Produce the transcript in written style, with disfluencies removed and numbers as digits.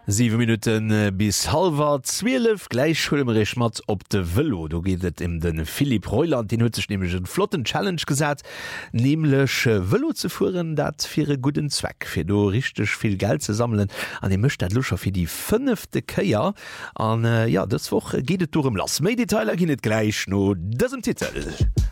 7 Minuten bis halber 12 gleich schulmerisch mat op de Velo. Du gehtt im den Philipp Reuland, den huech nämlich een flotten Challenge gesagt, nämlich Velo zu fuhren, dat fir guten Zweck, fir du richtig viel Geld zu sammeln. An dem mcht dat Lucher fir die 5. Käier an ja das woch gehtt du im Lass. Mei Detailer ginnet gleich no diesem Titel.